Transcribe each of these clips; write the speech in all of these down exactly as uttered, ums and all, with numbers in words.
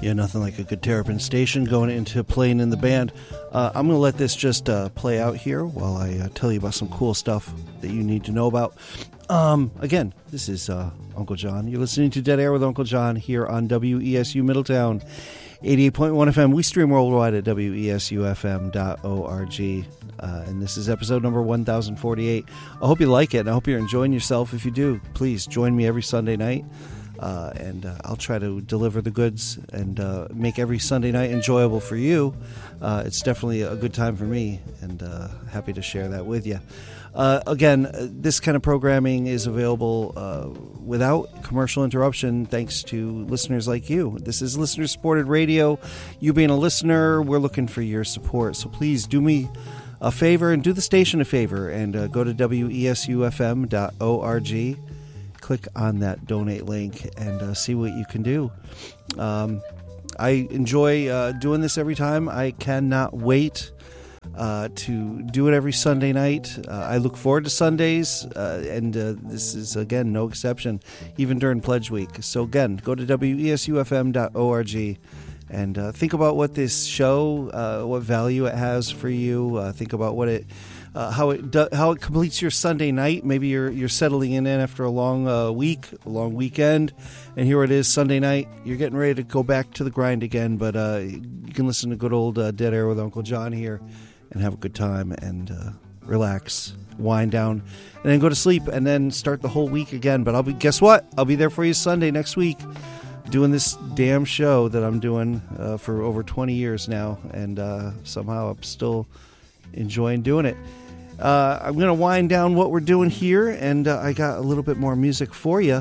Yeah, nothing like a good Terrapin station going into playing in the band. Uh, I'm going to let this just uh, play out here while I uh, tell you about some cool stuff that you need to know about. Um, again, this is uh, Uncle John. You're listening to Dead Air with Uncle John here on W E S U Middletown, eighty-eight point one F M. We stream worldwide at W E S U F M dot org. Uh, and this is episode number one thousand forty-eight. I hope you like it, and I hope you're enjoying yourself. If you do, please join me every Sunday night. Uh, and uh, I'll try to deliver the goods and uh, make every Sunday night enjoyable for you. Uh, it's definitely a good time for me, and uh, happy to share that with you. Uh, again, this kind of programming is available uh, without commercial interruption thanks to listeners like you. This is listener-supported radio. You being a listener, we're looking for your support. So please do me a favor and do the station a favor and uh, go to W E S U F M dot org. Click on that donate link and uh, see what you can do. Um, I enjoy uh, doing this every time. I cannot wait uh, to do it every Sunday night. Uh, I look forward to Sundays, uh, and uh, this is, again, no exception, even during Pledge Week. So, again, go to W E S U F M dot org and uh, think about what this show, uh, what value it has for you. Uh, think about what it... Uh, how it do, how it completes your Sunday night. Maybe you're you're settling in after a long uh, week, a long weekend, and here it is Sunday night. You're getting ready to go back to the grind again, but uh, you can listen to good old uh, Dead Air with Uncle John here and have a good time and uh, relax, wind down, and then go to sleep and then start the whole week again. But I'll be guess what? I'll be there for you Sunday next week, doing this damn show that I'm doing uh, for over twenty years now, and uh, somehow I'm still enjoying doing it. Uh, I'm going to wind down what we're doing here, and uh, I got a little bit more music for you,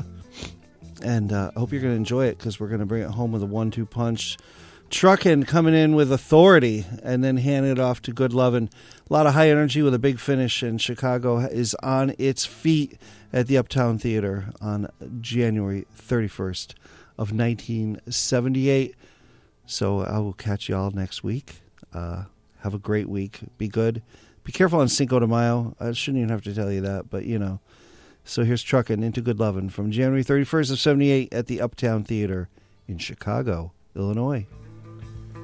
and uh, I hope you're going to enjoy it because we're going to bring it home with a one two punch. Truckin' coming in with authority and then handing it off to Good Lovin'. A lot of high energy with a big finish, and Chicago is on its feet at the Uptown Theater on January thirty-first of nineteen seventy-eight. So I will catch you all next week. Uh, have a great week. Be good. Be careful on Cinco de Mayo. I shouldn't even have to tell you that, but you know. So here's Truckin' into Good Lovin' from January thirty-first of seventy-eight at the Uptown Theater in Chicago, Illinois.